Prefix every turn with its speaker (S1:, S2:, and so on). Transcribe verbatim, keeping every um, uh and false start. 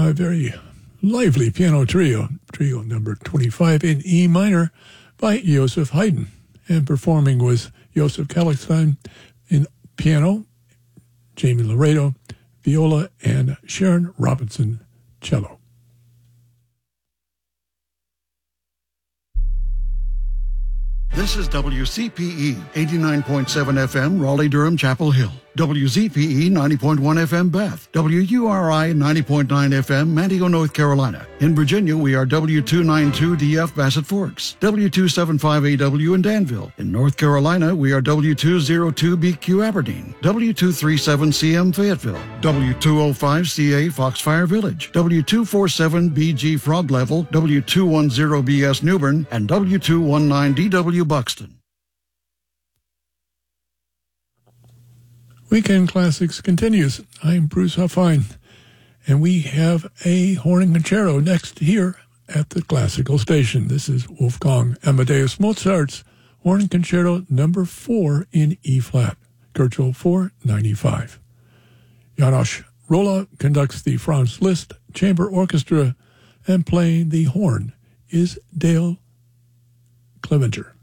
S1: a very lively piano trio, trio number twenty-five in E minor by Joseph Haydn. And performing was Joseph Kallenstein in piano, Jamie Laredo, viola, and Sharon Robinson, cello.
S2: This is W C P E, eighty-nine point seven F M, Raleigh-Durham, Chapel Hill. W Z P E, ninety point one F M, Bath. W U R I, ninety point nine F M, Manteo, North Carolina. In Virginia, we are W two ninety-two D F, Bassett Forks. W two seventy-five A W in Danville. In North Carolina, we are W two oh two B Q, Aberdeen. W two thirty-seven C M, Fayetteville. W two oh five C A, Foxfire Village. W two forty-seven B G, Frog Level. W two ten B S, Newbern. And W two nineteen D W, Buxton.
S1: Weekend Classics continues. I'm Bruce Huffine, and we have a horn concerto next here at the Classical Station. This is Wolfgang Amadeus Mozart's Horn Concerto number four in E-flat, Churchill four ninety-five. János Róla conducts the Franz Liszt Chamber Orchestra, and playing the horn is Dale Clevenger.